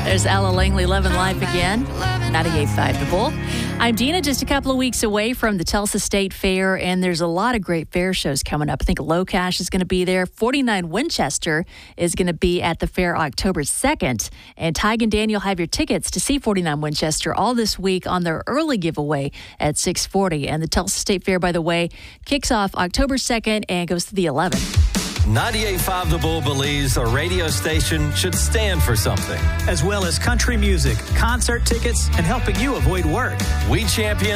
There's Ella Langley, Lovin' Life Again, 98.5 The Bull. I'm Dina, just a couple of weeks away from the Tulsa State Fair, and there's a lot of great fair shows coming up. I think Low Cash is going to be there. 49 Winchester is going to be at the fair October 2nd. And Tig and Daniel have your tickets to see 49 Winchester all this week on their early giveaway at 6:40. And the Tulsa State Fair, by the way, kicks off October 2nd and goes to the 11th. 98.5 The Bull believes a radio station should stand for something. As well as country music, concert tickets, and helping you avoid work. We champion